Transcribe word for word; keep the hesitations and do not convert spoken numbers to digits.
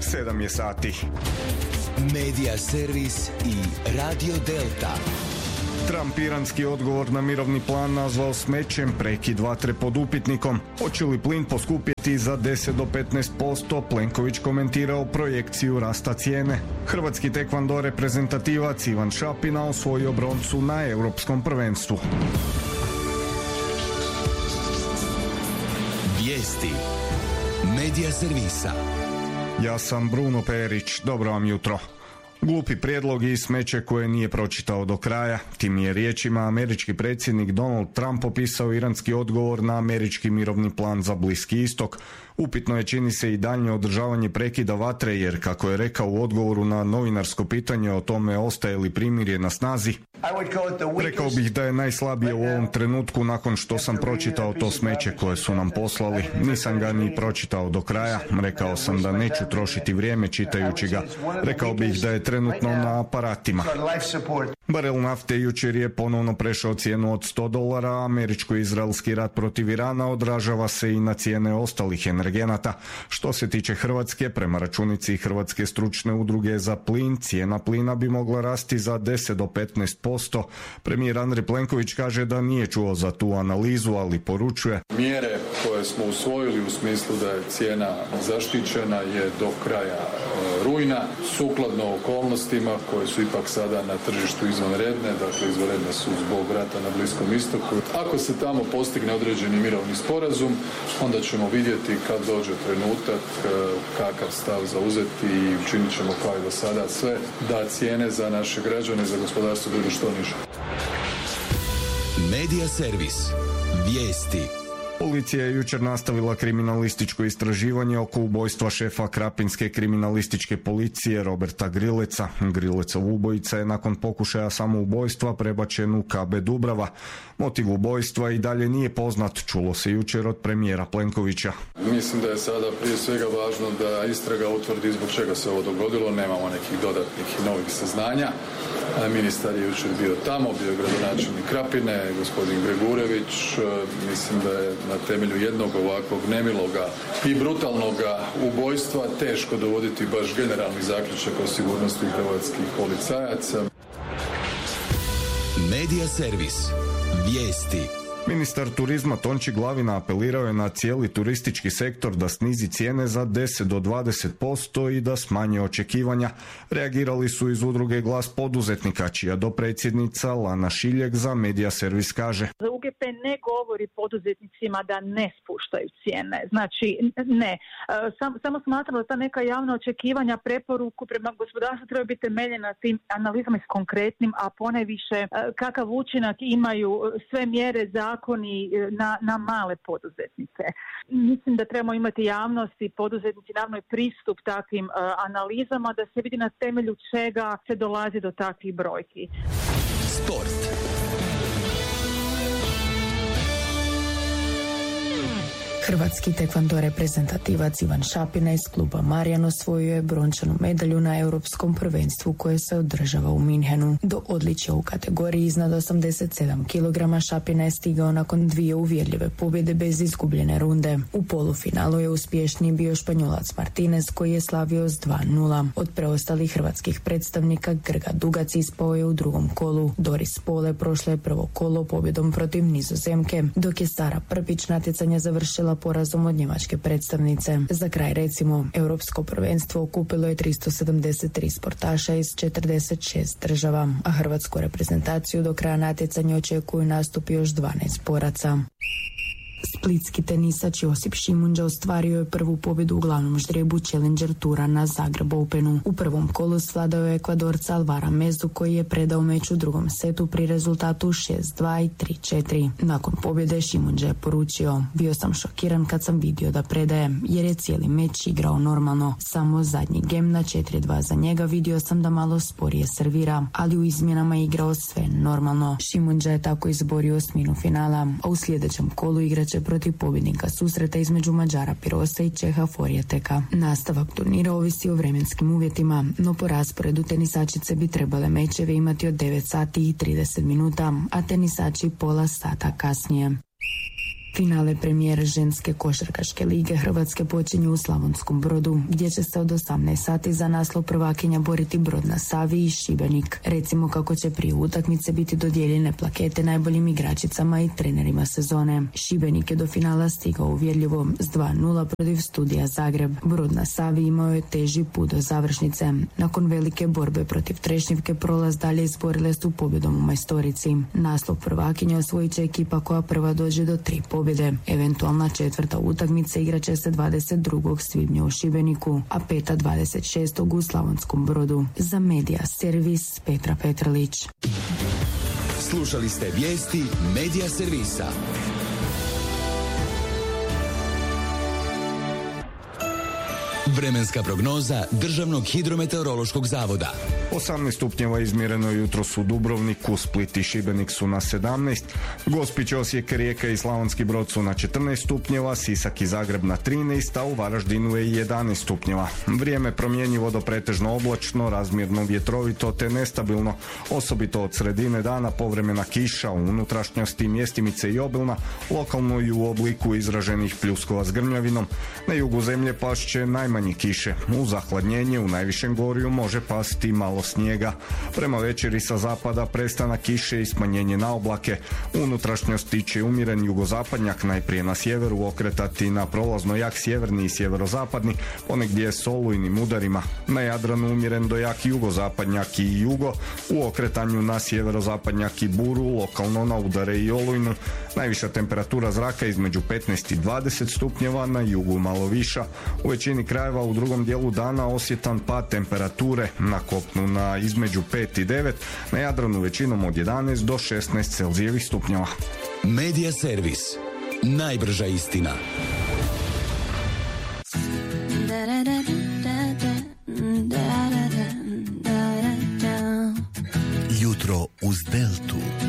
sedam je sati. Medija servis i Radio Delta. Trump iranski odgovor na mirovni plan nazvao smećem, prekid vatre pod upitnikom. Hoće li plin poskupjeti za deset do petnaest posto? Plenković komentirao projekciju rasta cijene. Hrvatski tekvando reprezentativac Ivan Šapina osvojio broncu na europskom prvenstvu. Vijesti Medija servisa. Ja sam Bruno Perić, dobro vam jutro. Glupi prijedlog i smeće koje nije pročitao do kraja. Tim je riječima američki predsjednik Donald Trump opisao iranski odgovor na američki mirovni plan za Bliski istok. Upitno je, čini se, i daljnje održavanje prekida vatre, jer, kako je rekao u odgovoru na novinarsko pitanje o tome ostaje li primirje na snazi, rekao bih da je najslabije u ovom trenutku nakon što sam pročitao to smeće koje su nam poslali. Nisam ga ni pročitao do kraja, rekao sam da neću trošiti vrijeme čitajući ga. Rekao bih da je trenutno na aparatima. Barel nafte jučer je ponovno prešao cijenu od sto dolara, a američko-izraelski rat protiv Irana odražava se i na cijene ostalih energenata. Što se tiče Hrvatske, prema računici Hrvatske stručne udruge za plin, cijena plina bi mogla rasti za deset do petnaest posto. Premijer Andrej Plenković kaže da nije čuo za tu analizu, ali poručuje: mjere koje smo usvojili u smislu da je cijena zaštićena je do kraja rujna, sukladno okolnostima koje su ipak sada na tržištu izvanredne, dakle izvanredne su zbog rata na Bliskom istoku. Ako se tamo postigne određeni mirovni sporazum, onda ćemo vidjeti kad dođe trenutak kakav stav zauzeti i učinit ćemo kao i do sada sve da cijene za naše građane, za gospodarstvo budu što niže. Medija servis. Vijesti. Policija je jučer nastavila kriminalističko istraživanje oko ubojstva šefa Krapinske kriminalističke policije Roberta Grileca. Grilecov ubojica je nakon pokušaja samoubojstva prebačen u K B Dubrava. Motiv ubojstva i dalje nije poznat, čulo se jučer od premijera Plenkovića. Mislim da je sada prije svega važno da istraga utvrdi zbog čega se ovo dogodilo. Nemamo nekih dodatnih i novih saznanja. Ministar je jučer bio tamo, bio je gradonačelnik Krapine, gospodin Gregurević. Mislim da je na temelju jednog ovakvog nemiloga i brutalnoga ubojstva teško dovoditi baš generalni zaključak o sigurnosti hrvatskih policajaca. Medija servis. Vijesti. Ministar turizma Tonči Glavina apelirao je na cijeli turistički sektor da snizi cijene za deset do dvadeset posto i da smanje očekivanja. Reagirali su iz udruge Glas poduzetnika, čija dopredsjednica Lana Šiljeg za Medija servis kaže: U G P ne govori poduzetnicima da ne spuštaju cijene. Znači, ne. Sam, samo smatramo da ta neka javna očekivanja, preporuku prema gospodarstvu treba biti temeljena tim analizama s konkretnim, a ponajviše kakav učinak imaju sve mjere za zakoni na, na male poduzetnice. Mislim da trebamo imati javnost i poduzetnici naravno pristup takvim uh, analizama da se vidi na temelju čega se dolazi do takvih brojki. Sport. Hrvatski tekvando reprezentativac Ivan Šapina iz kluba Marjan osvojio je brončanu medalju na europskom prvenstvu koje se održava u Minhenu. Do odličja u kategoriji iznad osamdeset sedam kilograma Šapina je stigao nakon dvije uvjerljive pobjede bez izgubljene runde. U polufinalu je uspješniji bio Španjolac Martinez koji je slavio s dva nula. Od preostalih hrvatskih predstavnika Grga Dugac ispao je u drugom kolu. Doris Pole prošla je prvo kolo pobjedom protiv Nizozemke, dok je Sara Prpić natjecanje završila porazom od njemačke predstavnice. Za kraj recimo, europsko prvenstvo okupilo je tristo sedamdeset tri sportaša iz četrdeset šest država, a hrvatsku reprezentaciju do kraja natjecanja očekuju nastup još dvanaest boraca. Splitski tenisač Josip Šimunđa ostvario je prvu pobjedu u glavnom ždrijebu Challenger tura na Zagreb Openu. U prvom kolu svladao je Ekvadorca Alvara Mezu koji je predao meč u drugom setu pri rezultatu šest dva i tri četiri. Nakon pobjede Šimunđa je poručio: bio sam šokiran kad sam vidio da predaje, jer je cijeli meč igrao normalno. Samo zadnji gem na četiri dva za njega vidio sam da malo sporije servira, ali u izmjenama je igrao sve normalno. Šimunđa je tako izborio osminu finala, a u sljedećem kolu igraće protiv pobjednika susreta između Mađara Pirosa i Čeha Forjeteka. Nastavak turnira ovisi o vremenskim uvjetima, no po rasporedu tenisačice bi trebale mečeve imati od devet sati i trideset minuta, a tenisači pola sata kasnije. Finale premijere ženske košarkaške lige Hrvatske počinju u Slavonskom Brodu, gdje će se od osamnaest sati za naslov prvakinja boriti Brod na Savi i Šibenik. Recimo kako će prije utakmice biti dodijeljene plakete najboljim igračicama i trenerima sezone. Šibenik je do finala stigao uvjerljivo s dva nula protiv Studija Zagreb. Brod na Savi imao je teži put do završnice. Nakon velike borbe protiv Trešnjevke prolaz dalje izborile su pobjedom u majstorici. Naslov prvakinja osvojit će ekipa koja prva dođe do tri pobjede. Eventualna četvrta utakmica igraće se dvadeset drugog svibnja u Šibeniku, a peta dvadeset šestog u Slavonskom Brodu. Za Medija servis Petra Petrlić. Slušali ste vijesti Medija servisa. Vremenska prognoza Državnog hidrometeorološkog zavoda. osamnaest stupnjeva izmjereno jutros u Dubrovniku, Split i Šibenik su na sedamnaest, Gospić, Osijek, Rijeka i Slavonski Brod su na četrnaest stupnjeva, Sisak i Zagreb na trinaest, a u Varaždinu je jedanaest stupnjeva. Vrijeme promjenjivo do pretežno oblačno, razmjerno vjetrovito te nestabilno, osobito od sredine dana povremena kiša u unutrašnjosti, mjestimice i obilna, lokalno i u obliku izraženih pljuskova s grmljavinom. Na jugu zemlje pašće najmanje kiše. U zahladnjenje u najvišem gorju može pasti malo snijega. Prema večeri sa zapada prestanak kiše i smanjenje na oblake. U unutrašnjosti će umjeren jugozapadnjak najprije na sjeveru okretati na prolazno jak sjeverni i sjeverozapadni, ponegdje s olujnim udarima. Na Jadranu umjeren do jak jugozapadnjak i jugo, u okretanju na sjeverozapadnjak i buru, lokalno na udare i olujnu. Najviša temperatura zraka između petnaest i dvadeset stupnjeva, na jugu malo viša. U većini krajeva u drugom dijelu dana osjetan pad temperature, na kopnu na između pet i devet, na Jadranu većinom od jedanaest do šesnaest Celzijevih stupnjeva. Medija servis. Najbrža istina. Jutro uz Deltu.